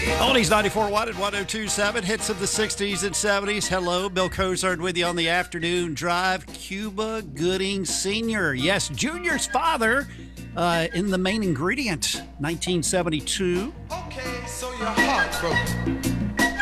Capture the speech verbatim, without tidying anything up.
Oldies ninety-four one and one oh two point seven, hits of the sixties and seventies. Hello, Bill Cozart with you on the afternoon drive. Cuba Gooding Senior Yes, Junior's father uh, in The Main Ingredient, nineteen seventy-two. Okay, so you're heartbroken.